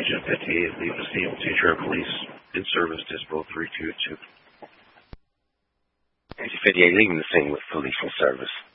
Agent 58, Lima Steel, Teacher of Police, in service, Dispo 322. Agent 58 leaving the scene with police in service.